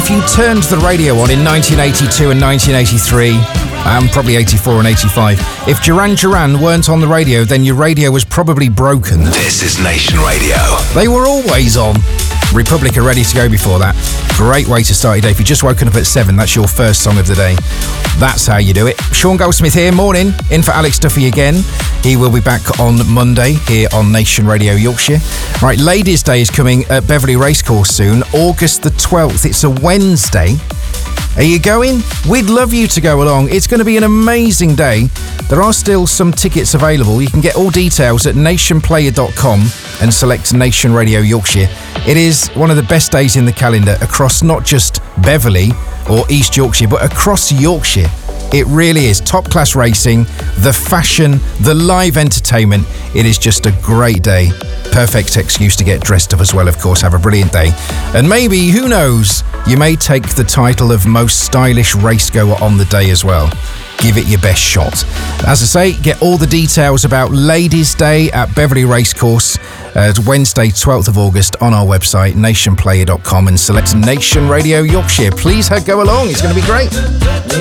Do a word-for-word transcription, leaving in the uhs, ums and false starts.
if you turned the radio on in nineteen eighty-two and nineteen eighty-three, and probably eighty-four and eighty-five, if Duran Duran weren't on the radio, then your radio was probably broken. This is Nation Radio. They were always on. Republic are ready to go before that. Great way to start your day. If you've just woken up at seven, that's your first song of the day. That's how you do it. Sean Goldsmith here, morning, in for Alex Duffy again. He will be back on Monday here on Nation Radio Yorkshire. Right, Ladies' Day is coming at Beverley Racecourse soon, August the twelfth. It's a Wednesday. Are you going? We'd love you to go along. It's going to be an amazing day. There are still some tickets available. You can get all details at nation player dot com and select Nation Radio Yorkshire. It is one of the best days in the calendar across not just Beverley or East Yorkshire, but across Yorkshire. It really is. Top-class racing, the fashion, the live entertainment. It is just a great day. Perfect excuse to get dressed up as well, of course. Have a brilliant day. And maybe, who knows, you may take the title of most stylish racegoer on the day as well. Give it your best shot. As I say, get all the details about Ladies' Day at Beverley Racecourse uh, Wednesday, twelfth of August on our website, nation player dot com, and select Nation Radio Yorkshire. Please go along. It's going to be great.